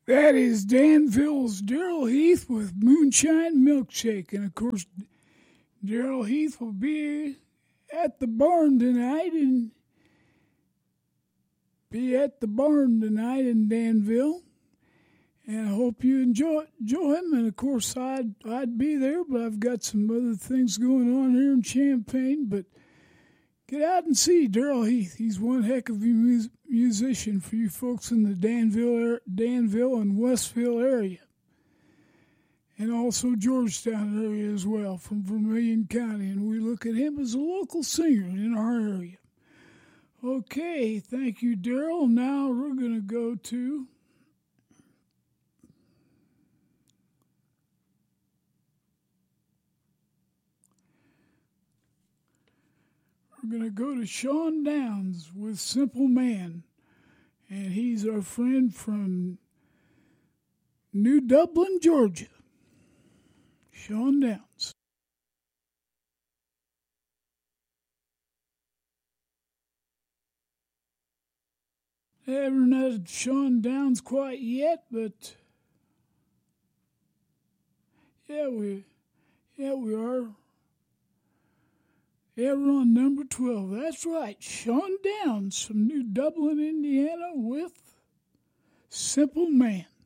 That is Danville's Daryl Heath with Moonshine Milkshake. And of course, Daryl Heath will be at the barn tonight in Danville. And I hope you enjoy him. And of course, I'd be there, but I've got some other things going on here in Champaign. But get out and see Daryl Heath. He's one heck of a musician for you folks in the Danville and Westville area. And also Georgetown area as well, from Vermilion County. And we look at him as a local singer in our area. Okay, thank you, Daryl. Now we're going to go to... We're going to go to Sean Downs with Simple Man. And he's our friend from New Dublin, Georgia. Sean Downs. Haven't had Sean Downs quite yet, but yeah, we are. Yeah, we're on number 12. That's right. Sean Downs from New Dublin, Indiana with Simple Man.